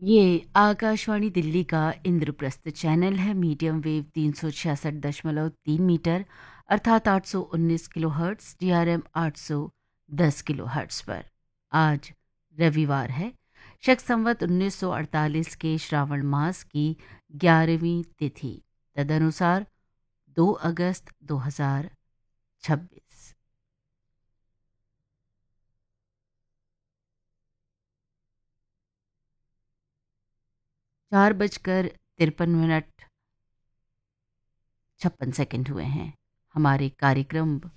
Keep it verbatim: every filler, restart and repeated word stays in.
ये आकाशवाणी दिल्ली का इंद्रप्रस्थ चैनल है। मीडियम वेव तीन सौ छियासठ दशमलव तीन मीटर अर्थात आठ सौ उन्नीस kilo hertz, D R M आठ सौ दस किलो हर्ट्स पर। आज रविवार है। शक संवत उन्नीस सौ अड़तालीस के श्रावण मास की ग्यारहवीं तिथि, तदनुसार दो अगस्त दो हजार छब्बीस। चार बजकर तिरपन मिनट छप्पन सेकंड हुए हैं। हमारे कार्यक्रम